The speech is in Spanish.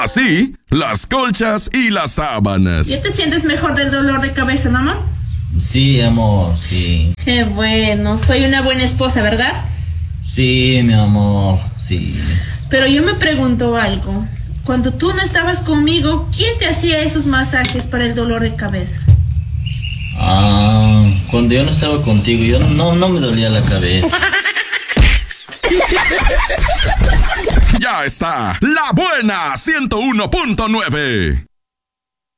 Así, las colchas y las sábanas. ¿Ya te sientes mejor del dolor de cabeza, mamá? Sí, amor, sí. Qué bueno, soy una buena esposa, ¿verdad? Sí, mi amor, sí. Pero yo me pregunto algo. Cuando tú no estabas conmigo, ¿quién te hacía esos masajes para el dolor de cabeza? Cuando yo no estaba contigo, yo no me dolía la cabeza. Ya está, La Buena 101.9.